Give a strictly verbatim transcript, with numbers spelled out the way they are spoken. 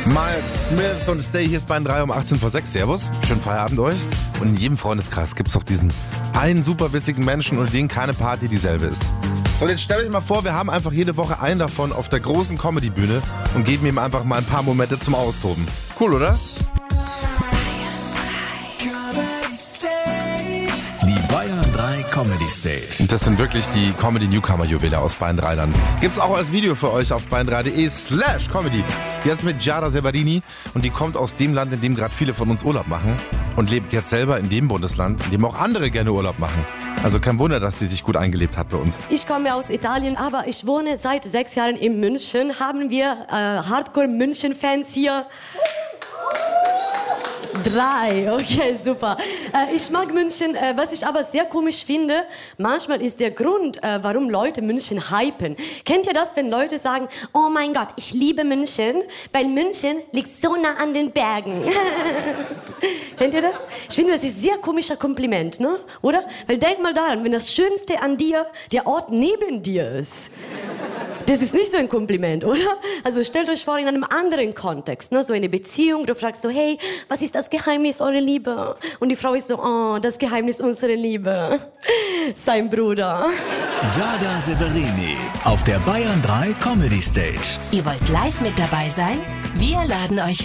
Miles Smith und Stay, hier ist Bayern drei um achtzehn vor sechs. Servus, schönen Feierabend euch. Und in jedem Freundeskreis gibt es doch diesen einen super witzigen Menschen, ohne den keine Party dieselbe ist. So, jetzt stellt euch mal vor, wir haben einfach jede Woche einen davon auf der großen Comedy-Bühne und geben ihm einfach mal ein paar Momente zum Austoben. Cool, oder? Die Bayern drei Comedy Stage. Und das sind wirklich die Comedy-Newcomer-Juwele aus Bayern drei Land. Gibt's auch als Video für euch auf bayern drei punkt de slash comedy. Jetzt mit Giada Severini und die kommt aus dem Land, in dem gerade viele von uns Urlaub machen und lebt jetzt selber in dem Bundesland, in dem auch andere gerne Urlaub machen. Also kein Wunder, dass die sich gut eingelebt hat bei uns. Ich komme aus Italien, aber ich wohne seit sechs Jahren in München. Haben wir äh, Hardcore-München-Fans hier? Drei, okay, super. Äh, ich mag München, äh, was ich aber sehr komisch finde, manchmal ist der Grund, äh, warum Leute München hypen. Kennt ihr das, wenn Leute sagen, oh mein Gott, ich liebe München, weil München liegt so nah an den Bergen. Kennt ihr das? Ich finde, das ist ein sehr komischer Kompliment, ne? Oder? Weil denk mal daran, wenn das Schönste an dir der Ort neben dir ist. Das ist nicht so ein Kompliment, oder? Also stellt euch vor, in einem anderen Kontext, ne? So eine Beziehung, du fragst so, hey, was ist das Geheimnis eurer Liebe? Und die Frau ist so, oh, das Geheimnis unserer Liebe. Sein Bruder. Giada Severini auf der Bayern drei Comedy Stage. Ihr wollt live mit dabei sein? Wir laden euch